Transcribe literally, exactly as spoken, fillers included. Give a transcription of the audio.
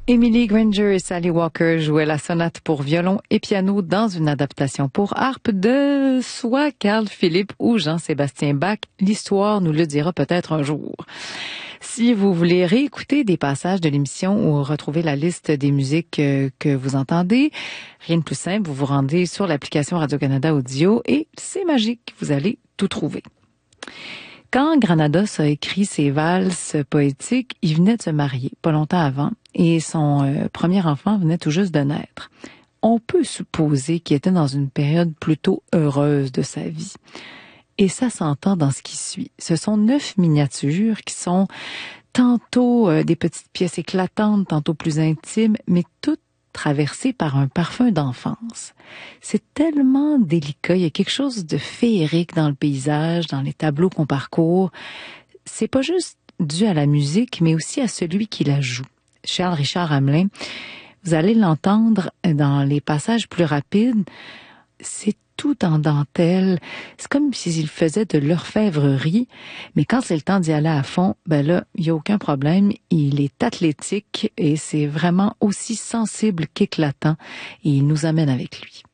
Emily Granger et Sally Walker jouaient la sonate pour violon et piano dans une adaptation pour harpe de soit Carl Philipp ou Jean-Sébastien Bach. L'histoire nous le dira peut-être un jour. Si vous voulez réécouter des passages de l'émission ou retrouver la liste des musiques que, que vous entendez, rien de plus simple, vous vous rendez sur l'application Radio-Canada Audio et c'est magique, vous allez tout trouver. Quand Granados a écrit ses valses poétiques, il venait de se marier, pas longtemps avant, et son euh, premier enfant venait tout juste de naître. On peut supposer qu'il était dans une période plutôt heureuse de sa vie. Et ça s'entend dans ce qui suit. Ce sont neuf miniatures qui sont tantôt euh, des petites pièces éclatantes, tantôt plus intimes, mais toutes traversées par un parfum d'enfance. C'est tellement délicat, il y a quelque chose de féerique dans le paysage, dans les tableaux qu'on parcourt. C'est pas juste dû à la musique, mais aussi à celui qui la joue. Charles Richard Hamelin, vous allez l'entendre dans les passages plus rapides, c'est tout en dentelle. C'est comme s'il faisait de l'orfèvrerie, mais quand c'est le temps d'y aller à fond, ben là, il n'y a aucun problème. Il est athlétique et c'est vraiment aussi sensible qu'éclatant et il nous amène avec lui.